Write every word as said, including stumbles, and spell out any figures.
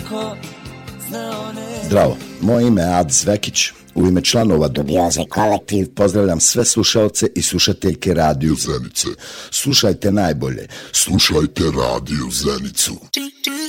Zdravo, moje ime je Ad Zvekić. U ime članova Dubioze kolektiv pozdravljam sve slušaoce i slušateljke Radio Zenice. Slušajte najbolje. Slušajte Radio Zenicu.